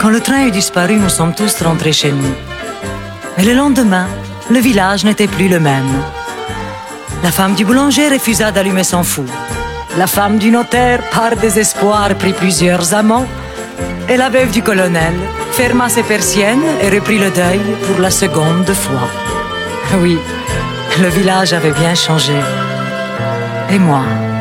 Quand le train eut disparu, nous sommes tous rentrés chez nous. Mais le lendemain, le village n'était plus le même. La femme du boulanger refusa d'allumer son four. La femme du notaire, par désespoir, prit plusieurs amants. Et la veuve du colonel ferma ses persiennes et reprit le deuil pour la seconde fois. Oui, le village avait bien changé. Et moi,